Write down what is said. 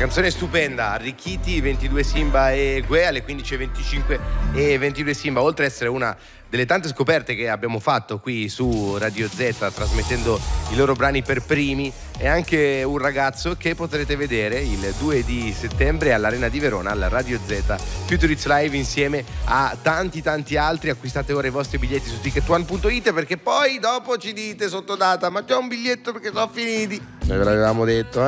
canzone stupenda, arricchiti 22 Simba e Gue alle 15.25 e 22 Simba, oltre ad essere una delle tante scoperte che abbiamo fatto qui su Radio Z trasmettendo i loro brani per primi, è anche un ragazzo che potrete vedere il 2 di settembre all'Arena di Verona alla Radio Z Future Live insieme a tanti altri. Acquistate ora i vostri biglietti su ticketone.it, perché poi dopo ci dite sotto data ma c'è un biglietto perché sono finiti, noi ve l'avevamo detto,